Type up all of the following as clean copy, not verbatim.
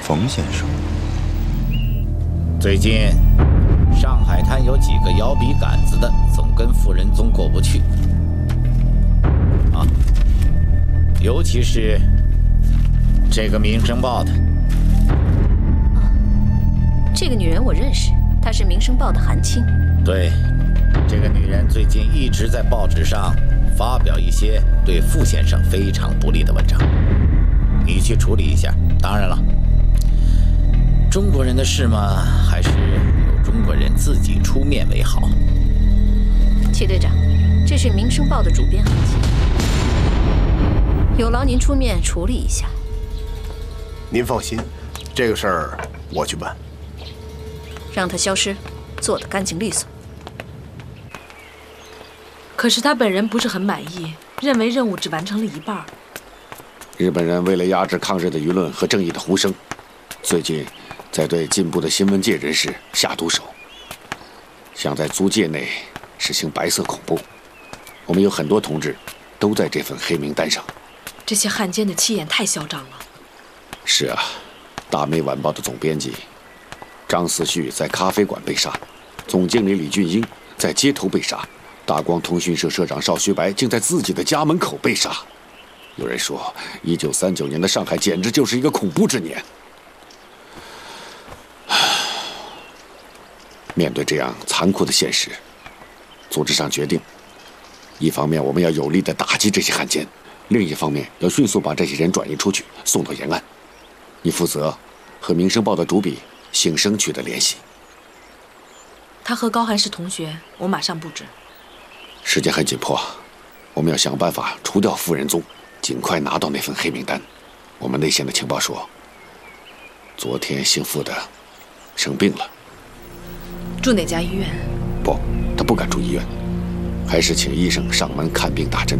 冯先生， 最近上海滩有几个摇笔杆子的，总跟富人宗过不去。尤其是这个《民生报》的。 这个女人我认识，她是《民生报》的韩青。 对，这个女人最近一直在报纸上发表一些对傅先生非常不利的文章，你去处理一下。当然了，中国人的事嘛，还是由中国人自己出面为好。 戚队长，这是《民生报》的主编韩青，有劳您出面处理一下。 您放心，这个事儿我去办。 让他消失，做得干净利索。 可是他本人不是很满意，认为任务只完成了一半。 日本人为了压制抗日的舆论和正义的呼声，最近在对进步的新闻界人士下毒手，想在租界内实行白色恐怖。我们有很多同志都在这份黑名单上。 这些汉奸的气焰太嚣张了。 是啊，大美晚报的总编辑张思旭在咖啡馆被杀，总经理李俊英在街头被杀，大光通讯社社长邵学白竟在自己的家门口被杀。有人说1939年的上海简直就是一个恐怖之年。面对这样残酷的现实，组织上决定，一方面我们要有力地打击这些汉奸，另一方面要迅速把这些人转移出去，送到延安。你负责和《民生报》的主笔邢生取得联系。 他和高寒是同学，我马上布置。 时间很紧迫，我们要想办法除掉傅仁宗，尽快拿到那份黑名单。我们内线的情报说，昨天姓傅的生病了。 住哪家医院？ 不，他不敢住医院，还是请医生上门看病打针。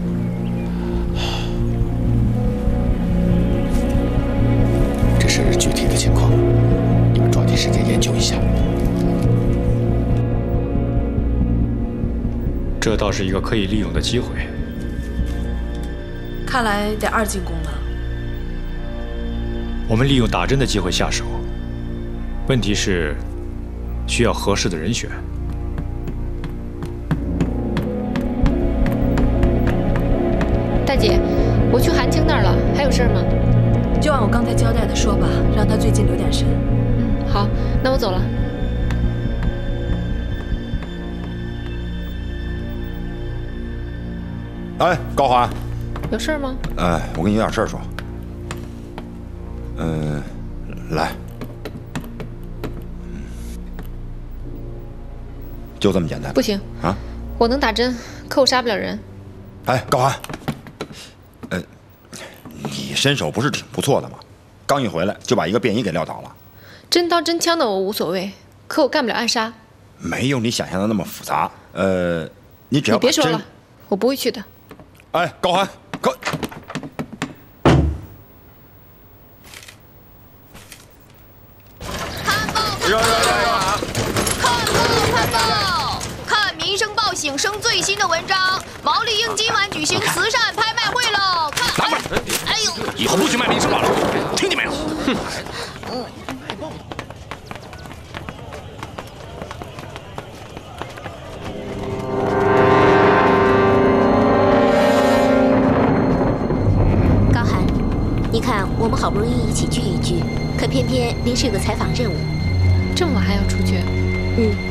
这是具体的情况，你们抓紧时间研究一下。 这倒是一个可以利用的机会。 看来得二进宫了。 我们利用打针的机会下手，问题是需要合适的人选。 大姐，我去韩青那儿了，还有事吗？ 就按我刚才交代的说吧，让他最近留点神。 好，那我走了。 哎，高华， 有事吗？ 我跟你有点事儿说。来，就这么简单？ 不行啊！ 我能打针，可我杀不了人。 哎，高华，你身手不是挺不错的吗？刚一回来就把一个便衣给撂倒了。 真刀真枪的我无所谓，可我干不了暗杀。 没有你想象的那么复杂。你只要你别说了，我不会去的。 哎，高寒，快！ 看报，看报！看《民生报》醒生最新的文章，毛利英今晚举行慈善拍卖会喽！看， 拿过来！ 哎呦， 以后不许卖《民生报》了，听见没有？哼！ 你看，我们好不容易一起聚一聚，可偏偏临时有个采访任务。 这么晚还要出去？